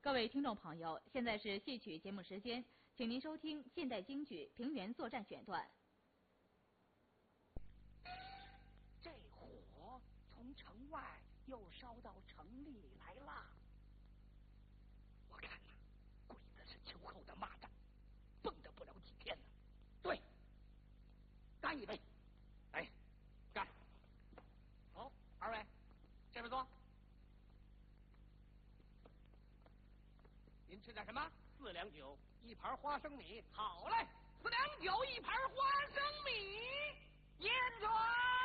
各位听众朋友，现在是戏曲节目时间，请您收听现代京剧《平原作战》选段。 这火从城外又烧到城里来了，我看呐，鬼子是秋后的蚂蚱，蹦跶不了几天了。对，干一杯，来，干！好，二位这边坐。您吃点什么？4两酒，1盘花生米。好嘞，4两酒，1盘花生米，验准。